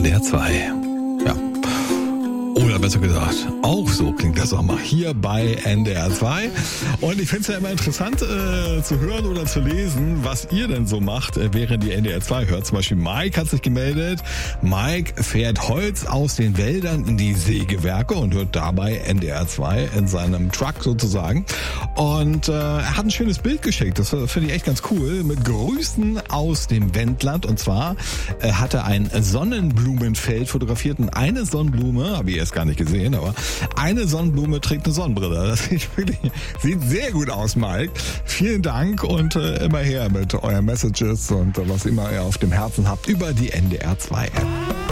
NDR 2. Ja. Oder besser gesagt, auch so klingt der Sommer hier bei NDR 2. Und ich finde es ja immer interessant zu hören oder zu lesen, was ihr denn so macht, während ihr NDR 2 hört. Zum Beispiel Mike hat sich gemeldet. Mike fährt Holz aus den Wäldern in die Sägewerke und hört dabei NDR 2 in seinem Truck sozusagen. Und er hat ein schönes Bild geschickt. Das finde ich echt ganz cool. Mit Grüßen aus dem Wendland. Und zwar hat er ein Sonnenblumenfeld fotografiert. Und eine Sonnenblume, habe ich erst gar nicht gesehen, aber eine Sonnenblume trägt eine Sonnenbrille. Das sieht sehr gut aus, Mike. Vielen Dank und immer her mit euren Messages und was immer ihr auf dem Herzen habt über die NDR 2 App.